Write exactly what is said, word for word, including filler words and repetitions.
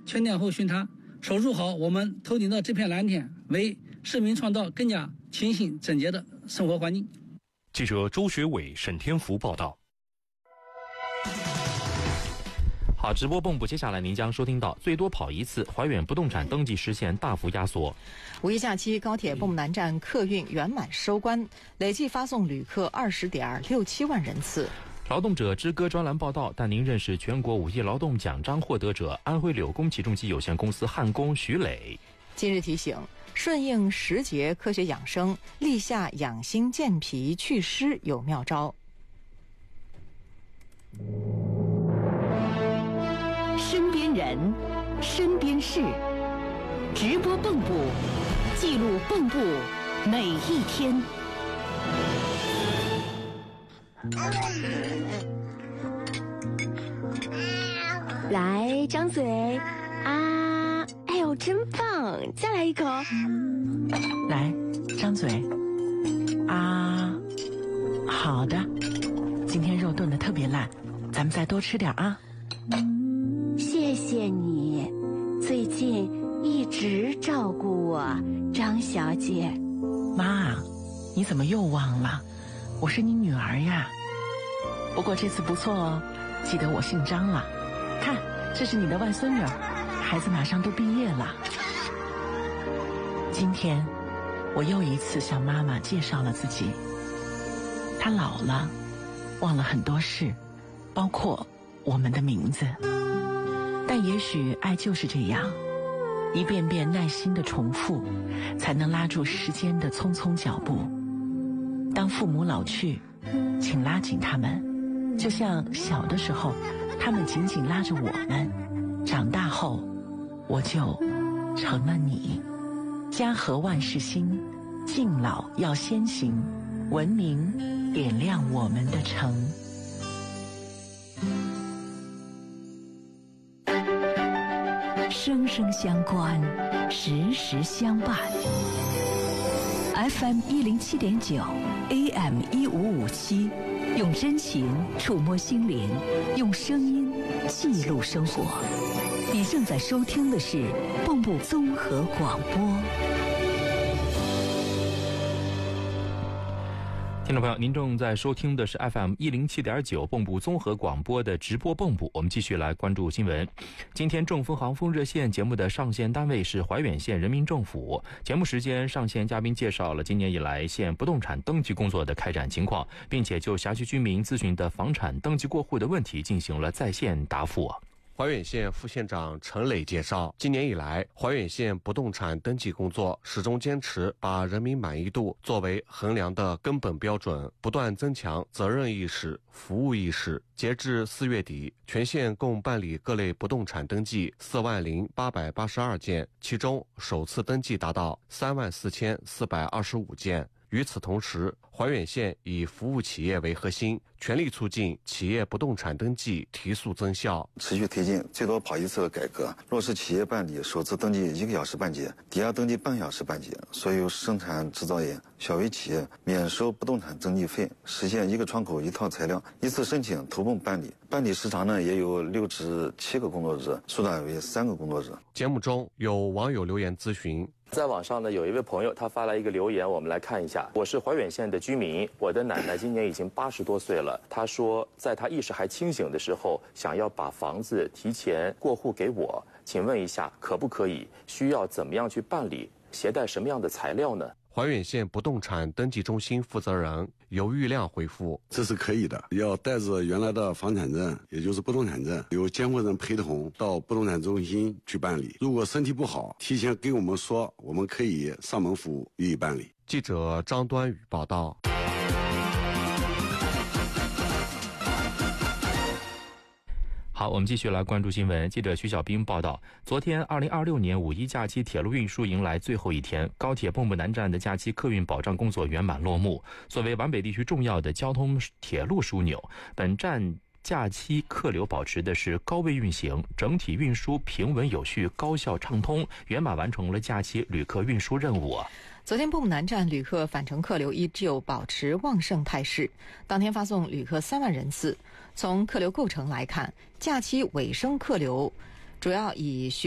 全天候巡查，守住好我们头顶的这片蓝天，为市民创造更加清新整洁的生活环境。 记者周学伟、沈天福报道。好，直播蚌埠，接下来您将收听到最多跑一次，怀远不动产登记时限大幅压缩。 五一假期，高铁蚌埠南站客运圆满收官，累计发送旅客二十点六七万人次。 劳动者之歌专栏报道，但您认识全国五一劳动奖章获得者安徽柳工起重机有限公司焊工徐磊。 今日提醒：顺应时节科学养生，立夏养心健脾祛湿有妙招。 身边人，身边事，直播蚌埠，记录蚌埠每一天。 来，张嘴啊！哎呦，真棒！再来一口。 来，张嘴啊！好的，今天肉炖得特别烂，咱们再多吃点啊。 谢谢你，最近一直照顾我，张小姐。 妈，你怎么又忘了？我是你女儿呀。不过这次不错哦，记得我姓张了。看，这是你的外孙女，孩子马上都毕业了。今天我又一次向妈妈介绍了自己。她老了，忘了很多事，包括我们的名字。但也许爱就是这样，一遍遍耐心的重复，才能拉住时间的匆匆脚步。当父母老去，请拉紧他们，就像小的时候他们紧紧拉着我们，长大后我就成了你。家和万事兴，敬老要先行，文明点亮我们的城。 生生相关，时时相伴。F M 一零七点九 ，A M 一五五七，用真情触摸心灵，用声音记录生活。你正在收听的是蚌埠综合广播。 听众朋友，您正在收听的是 F M 一零七点九蚌埠综合广播的直播蚌埠。我们继续来关注新闻。今天正风航风热线节目的上线单位是怀远县人民政府。节目时间，上线嘉宾介绍了今年以来县不动产登记工作的开展情况，并且就辖区居民咨询的房产登记过户的问题进行了在线答复。 怀远县副县长陈磊介绍，今年以来，怀远县不动产登记工作始终坚持把人民满意度作为衡量的根本标准，不断增强责任意识、服务意识。截至四月底，全县共办理各类不动产登记四万零八百八十二件，其中首次登记达到三万四千四百二十五件。与此同时，怀远县以服务企业为核心，全力促进企业不动产登记提速增效， 持续推进最多跑一次的改革，落实企业办理首次登记一个小时办结，第二登记半小时办结，所有生产制造业、小微企业免收不动产登记费，实现一个窗口一套材料，一次申请投奔办理。办理时长呢也有六至七个工作日，缩短为三个工作日。 节目中有网友留言咨询。 在网上呢，有一位朋友他发来一个留言，我们来看一下。我是怀远县的居民，我的奶奶今年已经八十多岁了。她说，在她意识还清醒的时候，想要把房子提前过户给我，请问一下可不可以？需要怎么样去办理？携带什么样的材料呢？ 怀远县不动产登记中心负责人尤玉亮回复： 这是可以的，要带着原来的房产证，也就是不动产证，有监护人陪同到不动产中心去办理。如果身体不好，提前给我们说，我们可以上门服务予以办理。 记者张端宇报道。 好，我们继续来关注新闻。记者徐小兵报道，昨天二零二六年五一假期铁路运输迎来最后一天，高铁蚌埠南站的假期客运保障工作圆满落幕。作为皖北地区重要的交通铁路枢纽，本站假期客流保持的是高位运行，整体运输平稳有序、高效畅通，圆满完成了假期旅客运输任务。 昨天蚌埠南站旅客返程客流依旧保持旺盛态势，当天发送旅客三万人次。从客流构成来看，假期尾声客流主要以